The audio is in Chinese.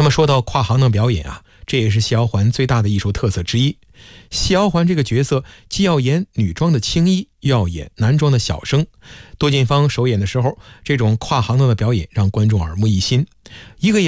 么说到跨行当表演啊，这也是谢瑶环最大的艺术特色之一。谢瑶环这个角色既要演女装的青衣，又要演男装的小生。多进芳首演的时候，这种跨行当的表演让观众耳目一新。一个演